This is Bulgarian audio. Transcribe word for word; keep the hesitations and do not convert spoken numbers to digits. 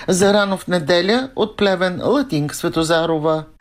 За рано в неделя от Плевен Латинка Светозарова.